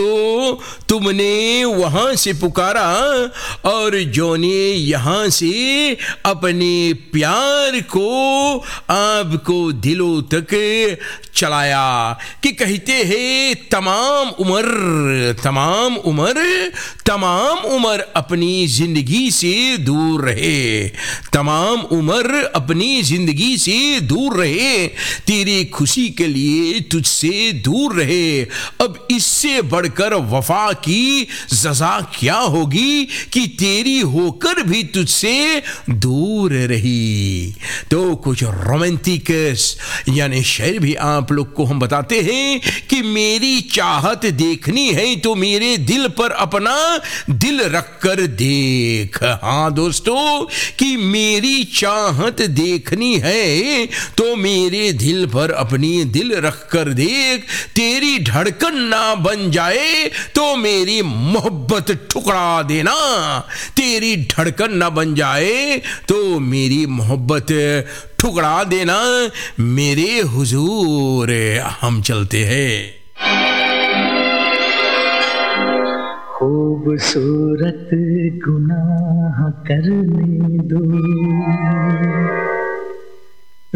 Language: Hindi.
तो तुमने वहां से पुकारा और जो ने यहाँ से अपने प्यार को आपको दिलों तक चलाया कि कहते हैं तमाम उम्र अपनी जिंदगी से दूर रहे, तमाम उम्र अपनी जिंदगी से दूर रहे, तेरी खुशी के लिए तुझसे दूर रहे। अब इससे बढ़कर वफा की सजा क्या होगी कि तेरी होकर भी तुझसे दूर रही। तो कुछ रोमांटिक यानी शेर भी आप लोग को हम बताते हैं कि मेरी चाहत देखनी है तो मेरे दिल पर अपना दिल रख कर देख। हाँ दोस्तों, कि मेरी चाहत देखनी है तो मेरे दिल पर अपनी दिल रख कर देख। तेरी धड़कन ना बन जाए तो मेरी मोहब्बत ठुकरा देना। तेरी धड़कन ना बन जाए तो मेरी मोहब्बत ठुकरा देना। मेरे हुजूर हम चलते हैं। खूबसूरत गुनाह करने दो,